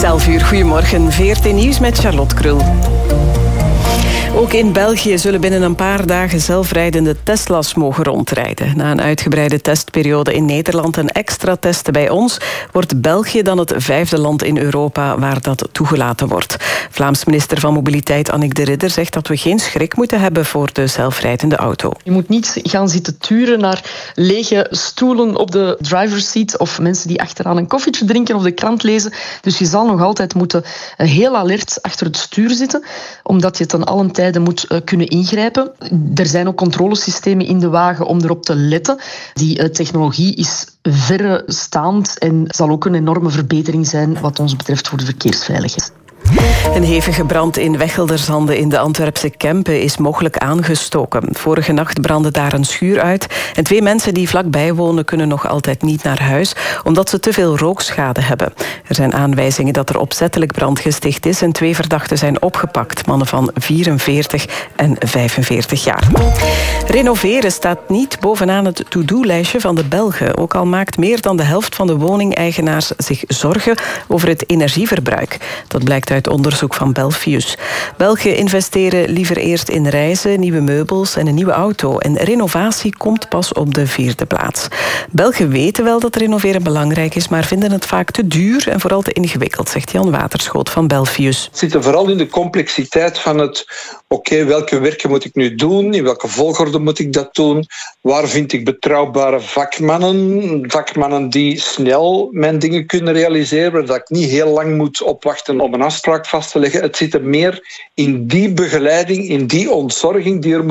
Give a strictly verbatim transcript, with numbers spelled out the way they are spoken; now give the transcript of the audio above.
elf uur, goedemorgen. V R T Nieuws met Charlotte Krul. Ook in België zullen binnen een paar dagen zelfrijdende Tesla's mogen rondrijden. Na een uitgebreide testperiode in Nederland en extra testen bij ons, wordt België dan het vijfde land in Europa waar dat toegelaten wordt. Vlaams minister van Mobiliteit Annick de Ridder zegt dat we geen schrik moeten hebben voor de zelfrijdende auto. Je moet niet gaan zitten turen naar lege stoelen op de driver's seat of mensen die achteraan een koffietje drinken of de krant lezen. Dus je zal nog altijd moeten heel alert achter het stuur zitten, omdat je ten allen tijde moet uh, kunnen ingrijpen. Er zijn ook controlesystemen in de wagen om erop te letten. Die uh, technologie is verrestaand en zal ook een enorme verbetering zijn wat ons betreft voor de verkeersveiligheid. Een hevige brand in Wechelderzande in de Antwerpse Kempen is mogelijk aangestoken. Vorige nacht brandde daar een schuur uit en twee mensen die vlakbij wonen kunnen nog altijd niet naar huis omdat ze te veel rookschade hebben. Er zijn aanwijzingen dat er opzettelijk brand gesticht is en twee verdachten zijn opgepakt, mannen van vierenveertig en vijfenveertig jaar. Renoveren staat niet bovenaan het to-do-lijstje van de Belgen, ook al maakt meer dan de helft van de woningeigenaars zich zorgen over het energieverbruik. Dat blijkt uit onderzoek van Belfius. Belgen investeren liever eerst in reizen, nieuwe meubels en een nieuwe auto. En renovatie komt pas op de vierde plaats. Belgen weten wel dat renoveren belangrijk is, maar vinden het vaak te duur en vooral te ingewikkeld, zegt Jan Waterschoot van Belfius. Het zit er vooral in de complexiteit van het, oké, okay, welke werken moet ik nu doen? In welke volgorde moet ik dat doen? Waar vind ik betrouwbare vakmannen? Vakmannen die snel mijn dingen kunnen realiseren, dat ik niet heel lang moet opwachten om een afspraak vast te leggen. Het zit er meer in die begeleiding, in die ontzorging die er moet